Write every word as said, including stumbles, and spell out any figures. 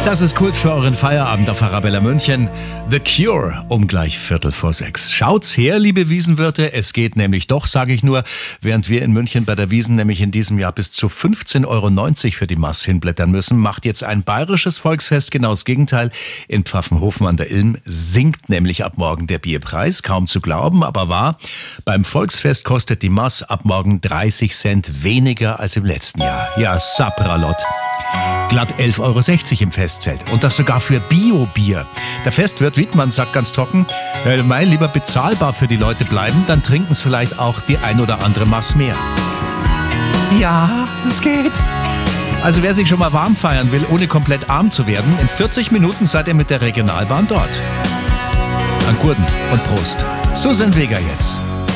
Das ist Kult für euren Feierabend auf Arabella München. The Cure um gleich Viertel vor sechs. Schaut's her, liebe Wiesenwirte, es geht nämlich doch, sage ich nur, während wir in München bei der Wiesn nämlich in diesem Jahr bis zu fünfzehn Euro neunzig für die Maß hinblättern müssen, macht jetzt ein bayerisches Volksfest genau das Gegenteil. In Pfaffenhofen an der Ilm sinkt nämlich ab morgen der Bierpreis, kaum zu glauben, aber wahr. Beim Volksfest kostet die Maß ab morgen dreißig Cent weniger als im letzten Jahr. Ja, Sapralot. Glatt elf Euro sechzig im Festzelt. Und das sogar für Bio-Bier. Der Festwirt Wiedmann sagt ganz trocken, ja, mein lieber bezahlbar für die Leute bleiben, dann trinken es vielleicht auch die ein oder andere Maß mehr. Ja, es geht. Also wer sich schon mal warm feiern will, ohne komplett arm zu werden, in vierzig Minuten seid ihr mit der Regionalbahn dort. An Gurden und Prost. Susan Vega jetzt.